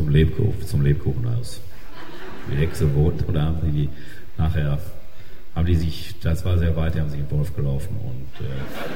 Lebkuchenhaus. Die Hexe wohnt, oder haben die nachher, das war sehr weit, die haben sich in den Wolf gelaufen und